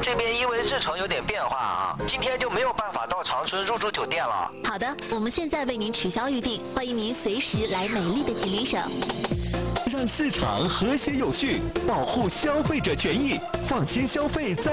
这边因为日程有点变化啊，今天就没有办法到长春入住酒店了。 好的，我们现在为您取消预订，欢迎您随时来美丽的吉林省。 让市场和谐有序，保护消费者权益，放心消费在。